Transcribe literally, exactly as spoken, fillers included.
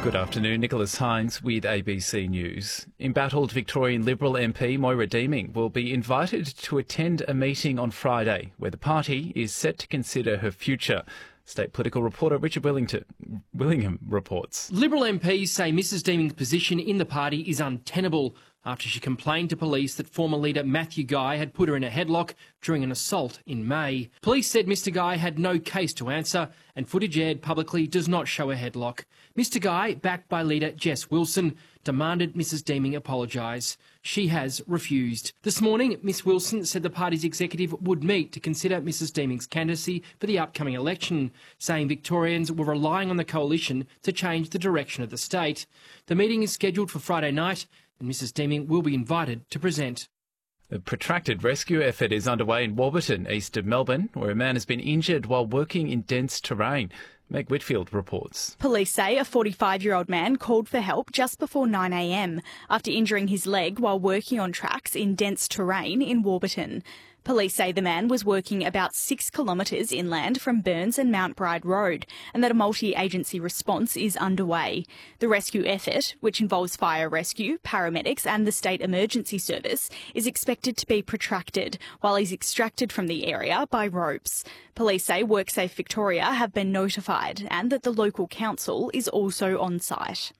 Good afternoon, Nicholas Hines with A B C News. Embattled Victorian Liberal M P Moira Deeming will be invited to attend a meeting on Friday where the party is set to consider her future. State political reporter Richard Willington, Willingham reports. Liberal M Ps say Missus Deeming's position in the party is untenable after she complained to police that former leader Matthew Guy had put her in a headlock during an assault in May. Police said Mr Guy had no case to answer and footage aired publicly does not show a headlock. Mr Guy, backed by leader Jess Wilson, demanded Missus Deeming apologise. She has refused. This morning, Miss Wilson said the party's executive would meet to consider Missus Deeming's candidacy for the upcoming election, saying Victorians were relying on the coalition to change the direction of the state. The meeting is scheduled for Friday night and Missus Deeming will be invited to present. A protracted rescue effort is underway in Warburton, east of Melbourne, where a man has been injured while working in dense terrain. Meg Whitfield reports. Police say a forty-five-year-old man called for help just before nine a m after injuring his leg while working on tracks in dense terrain in Warburton. Police say the man was working about six kilometres inland from Burns and Mount Bride Road and that a multi-agency response is underway. The rescue effort, which involves fire rescue, paramedics and the State Emergency Service, is expected to be protracted while he's extracted from the area by ropes. Police say WorkSafe Victoria have been notified and that the local council is also on site.